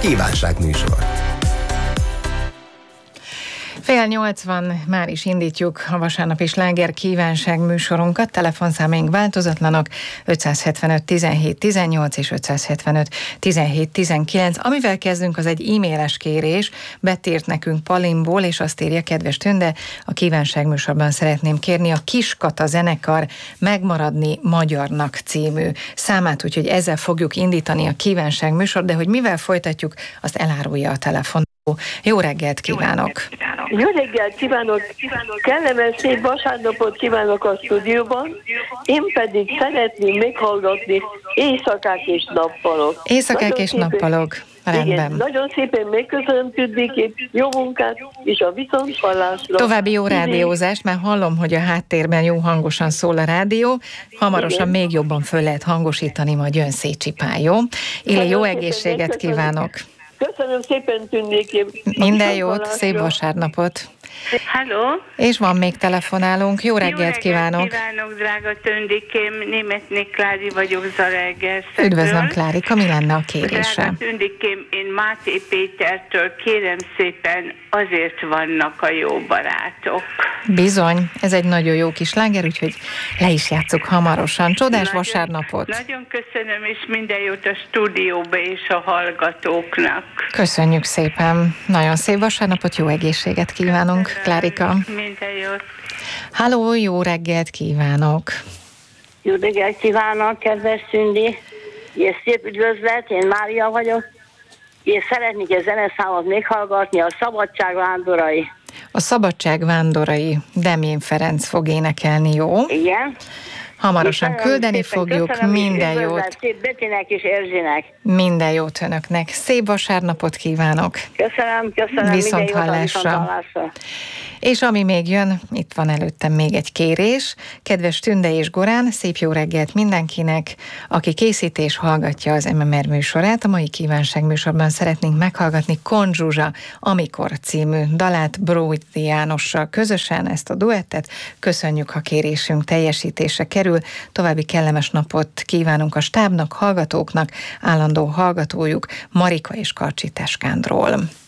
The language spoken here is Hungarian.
Kívánságműsor. 7:80, már is indítjuk a vasárnapi sláger kívánság műsorunkat. Telefonszámaink változatlanok, 575 17 18 és 575 17 19. Amivel kezdünk, az egy e-mailes kérés. Betírt nekünk Palimból, és azt írja: kedves Tünde, a kívánság műsorban szeretném kérni a Kiskata zenekar Megmaradni magyarnak című számát, úgyhogy ezzel fogjuk indítani a kívánság műsor, de hogy mivel folytatjuk, azt elárulja a telefon. Jó reggelt kívánok! Jó reggelt kívánok! Kellemes szép vasárnapot kívánok a stúdióban, én pedig szeretném meghallgatni Éjszakák és nappalok. Éjszakák és nappalok. Rendben. Igen, nagyon szépen megköszönöm Tündékét, jó munkát, és a viszonthallásra. További jó rádiózást, mert hallom, hogy a háttérben jó hangosan szól a rádió, hamarosan még jobban föl lehet hangosítani, majd jön Szécsi-Pál, jó? Éli, jó egészséget kívánok! Köszönöm szépen, Tündékém! Minden jót, szép vasárnapot! Halló? És van még telefonálunk. Jó reggelt kívánok! Jó reggelt kívánok, drága Tündikém, Németné Klári vagyok Zalaegerszegről. Üdvözlöm, Klárika, mi lenne a kérése? Drága Tündikém, én Máté Pétertől kérem szépen, azért vannak a jó barátok. Bizony, ez egy nagyon jó kis sláger, úgyhogy le is játsszuk hamarosan. Csodás vasárnapot! Nagyon köszönöm, és minden jót a stúdióba és a hallgatóknak. Köszönjük szépen! Nagyon szép vasárnapot, jó egészséget kívánunk, Klárika! Minden jót! Halló, jó reggelt kívánok! Jó reggelt kívánok, kedves Tündi! És szép üdvözlet, én Mária vagyok, és szeretnék egy zeneszámot meghallgatni, a Szabadság vándorai. A Szabadság vándorai, Demjén Ferenc fog énekelni, jó? Igen. Hamarosan küldeni fogjuk, köszönöm, minden jót. Szép Betinek és Erzsének. Minden jót önöknek. Szép vasárnapot kívánok. Köszönöm. Viszonthallásra. És ami még jön, itt van előttem még egy kérés. Kedves Tünde és Gorán, szép jó reggelt mindenkinek, aki készíti és hallgatja az MMR műsorát. A mai kívánság műsorban szeretnénk meghallgatni Kon Zsuzsa Amikor című dalát Bródi Jánossal közösen, ezt a duettet. Köszönjük, ha kérésünk teljesítésre kerül. További kellemes napot kívánunk a stábnak, hallgatóknak, állandó hallgatójuk Marika és Karcsi Teskándról.